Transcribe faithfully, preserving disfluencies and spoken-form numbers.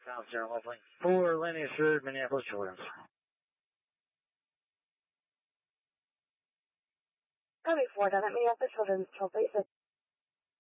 South Zero Lovely. For Lenny Assured, Minneapolis Children's. Copy four, down at Minneapolis Children's, twelve thirty-six.